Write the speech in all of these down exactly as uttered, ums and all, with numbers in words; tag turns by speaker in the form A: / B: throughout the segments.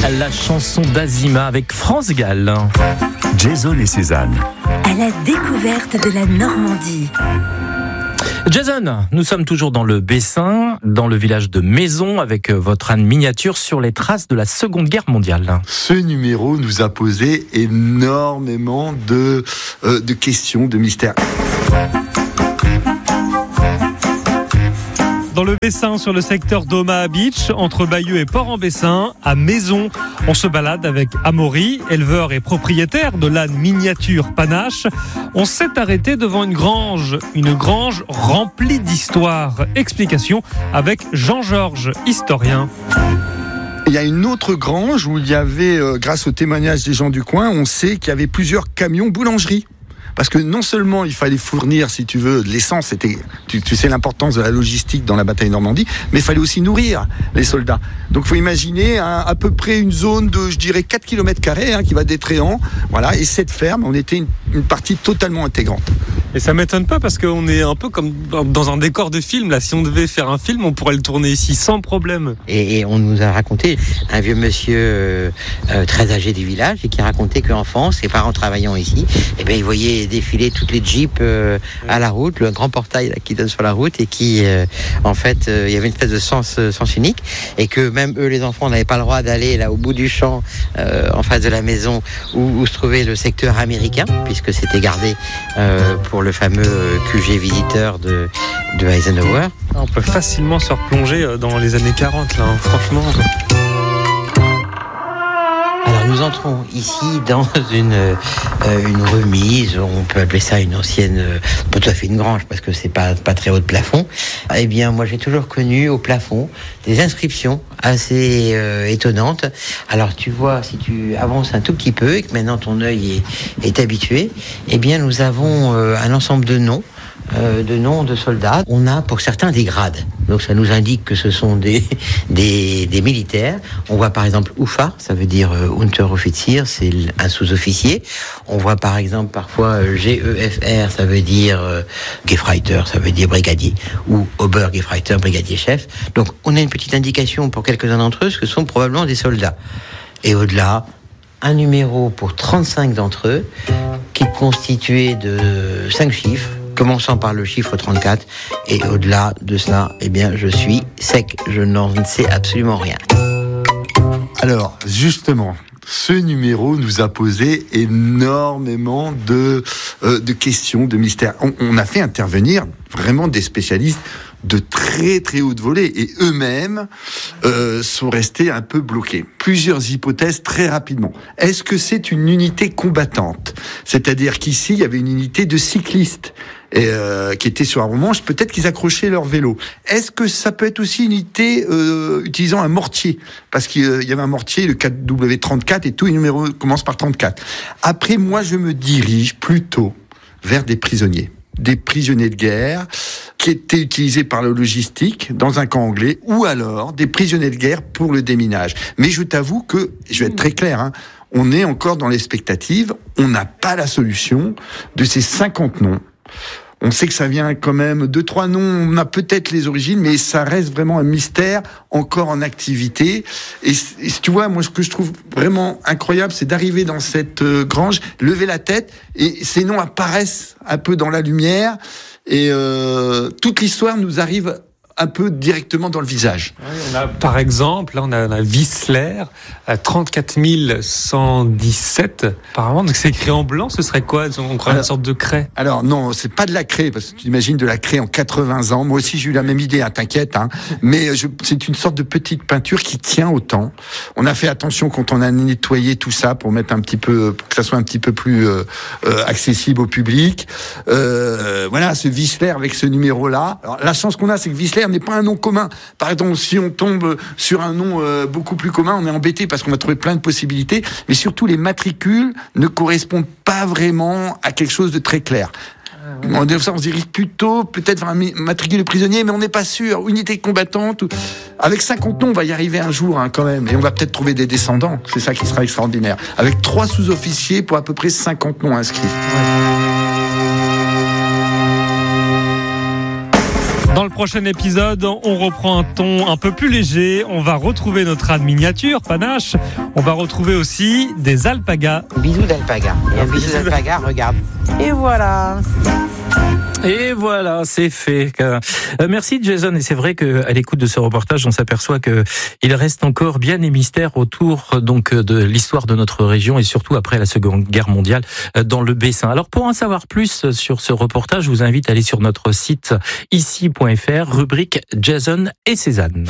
A: La chanson d'Azima avec France Gall.
B: Jason et Suzanne.
C: À la découverte de la Normandie.
A: Jason, nous sommes toujours dans le Bessin, dans le village de Maison, avec votre âne miniature sur les traces de la Seconde Guerre mondiale.
D: Ce numéro nous a posé énormément de, euh, de questions, de mystères.
E: Dans le Bessin, sur le secteur d'Omaha Beach, entre Bayeux et Port-en-Bessin, à Maison, on se balade avec Amaury, éleveur et propriétaire de l'âne miniature Panache. On s'est arrêté devant une grange, une grange remplie d'histoires. Explication avec Jean-Georges, historien.
D: Il y a une autre grange où il y avait, euh, grâce au témoignage des gens du coin, on sait qu'il y avait plusieurs camions boulangerie. Parce que non seulement il fallait fournir, si tu veux, de l'essence, c'était, tu, tu sais l'importance de la logistique dans la bataille de Normandie, mais il fallait aussi nourrir les soldats. Donc il faut imaginer un, à peu près une zone de, je dirais, quatre kilomètres carrés, hein, qui va d'Étréant, voilà, et cette ferme, on était une, une partie totalement intégrante.
E: Et ça m'étonne pas parce qu'on est un peu comme dans un décor de film. Là, si on devait faire un film, on pourrait le tourner ici sans problème.
F: Et, et on nous a raconté un vieux monsieur euh, euh, très âgé du village et qui racontait qu'enfant, ses parents travaillant ici, eh bien, ils voyaient défiler toutes les jeeps euh, à la route, le grand portail là, qui donne sur la route et qui, euh, en fait, euh, il y avait une espèce de sens, euh, sens unique et que même eux, les enfants, n'avaient pas le droit d'aller là au bout du champ, euh, en face de la maison où, où se trouvait le secteur américain, puisque c'était gardé euh, pour le fameux Q G visiteur de, de Eisenhower.
E: On peut facilement se replonger dans les années quarante, là, hein, franchement.
F: Alors nous entrons ici dans une, euh, une remise, on peut appeler ça une ancienne, euh, pas tout à fait une grange parce que c'est pas, pas très haut de plafond. Eh bien moi j'ai toujours connu au plafond des inscriptions assez euh, étonnantes. Alors tu vois, si tu avances un tout petit peu et que maintenant ton œil est, est habitué, eh bien nous avons euh, un ensemble de noms. Euh, de noms de soldats. On a pour certains des grades. Donc ça nous indique que ce sont des, des, des militaires. On voit par exemple U F A, ça veut dire euh, Unteroffizier, c'est un sous-officier. On voit par exemple parfois euh, G E F R, ça veut dire euh, Gefreiter, ça veut dire brigadier, ou Obergefreiter, brigadier chef. Donc on a une petite indication pour quelques-uns d'entre eux, ce que sont probablement des soldats. Et au-delà, un numéro pour trente-cinq d'entre eux, qui est constitué de cinq chiffres, commençant par le chiffre trente-quatre, et au-delà de cela, eh bien, je suis sec, je n'en sais absolument rien.
D: Alors, justement, ce numéro nous a posé énormément de, euh, de questions, de mystères. On, on a fait intervenir vraiment des spécialistes de très très haute volée et eux-mêmes euh, sont restés un peu bloqués. Plusieurs hypothèses très rapidement. Est-ce que c'est une unité combattante ? C'est-à-dire qu'ici, il y avait une unité de cyclistes et, euh, qui étaient sur un romanche, peut-être qu'ils accrochaient leur vélo. Est-ce que ça peut être aussi une unité euh, utilisant un mortier ? Parce qu'il y avait un mortier, le quatre W trente-quatre, et tous les numéros commencent par trente-quatre. Après, moi, je me dirige plutôt vers des prisonniers. Des prisonniers de guerre qui étaient utilisés par la logistique dans un camp anglais, ou alors des prisonniers de guerre pour le déminage. Mais je t'avoue que, je vais être très clair, hein, on est encore dans l'expectative, on n'a pas la solution de ces cinquante noms. On sait que ça vient quand même de trois noms, on a peut-être les origines, mais ça reste vraiment un mystère encore en activité. Et, et tu vois, moi, ce que je trouve vraiment incroyable, c'est d'arriver dans cette euh, grange, lever la tête, et ces noms apparaissent un peu dans la lumière, et euh, toute l'histoire nous arrive un peu directement dans le visage.
E: Oui, on a, par exemple, là, on a, on a Whistler, à trente-quatre mille cent dix-sept. Apparemment, donc c'est écrit en blanc, ce serait quoi ? On croit alors, une sorte de craie.
D: Alors, non, c'est pas de la craie, parce que tu imagines de la craie en quatre-vingts ans. Moi aussi, j'ai eu la même idée, hein, t'inquiète, hein. Mais je, c'est une sorte de petite peinture qui tient au temps. On a fait attention quand on a nettoyé tout ça pour mettre un petit peu, pour que ça soit un petit peu plus euh, euh, accessible au public. Euh, voilà, ce Whistler avec ce numéro-là. Alors, la chance qu'on a, c'est que Whistler n'est pas un nom commun. Par exemple, si on tombe sur un nom euh, beaucoup plus commun, on est embêté parce qu'on va trouver plein de possibilités, mais surtout les matricules ne correspondent pas vraiment à quelque chose de très clair. Ah, ouais. On, on se dirige plutôt peut-être vers un matricule de prisonnier, mais on n'est pas sûr. Unité combattante. Ou... Avec cinquante noms, on va y arriver un jour hein, quand même, et on va peut-être trouver des descendants. C'est ça qui sera extraordinaire. Avec trois sous-officiers pour à peu près cinquante noms inscrits. Ouais.
E: Dans le prochain épisode, on reprend un ton un peu plus léger. On va retrouver notre âne miniature, Panache. On va retrouver aussi des alpagas.
F: Bisous d'alpaga. Et un bisou d'alpaga, regarde. Et voilà.
A: Et voilà, c'est fait. Euh, merci Jason. Et c'est vrai qu'à l'écoute de ce reportage, on s'aperçoit que il reste encore bien des mystères autour donc de l'histoire de notre région et surtout après la Seconde Guerre mondiale dans le Bessin. Alors pour en savoir plus sur ce reportage, je vous invite à aller sur notre site ici point f r, rubrique Jason et Cézanne.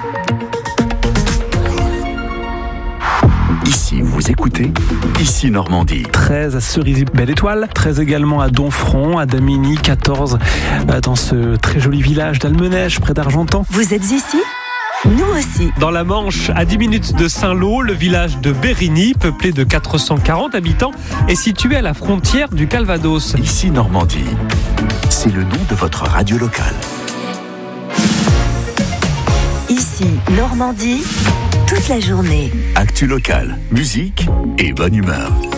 B: Ici, vous écoutez Ici Normandie.
G: treize à Cerisy Belle Étoile, treize également à Domfront, à Damigny, quatorze dans ce très joli village d'Almenège, près d'Argentan.
C: Vous êtes ici ? Nous aussi.
E: Dans la Manche, à dix minutes de Saint-Lô, le village de Bérigny, peuplé de quatre cent quarante habitants, est situé à la frontière du Calvados.
B: Ici Normandie. C'est le nom de votre radio locale.
C: Ici Normandie, toute la journée.
B: Actu locale, musique et bonne humeur.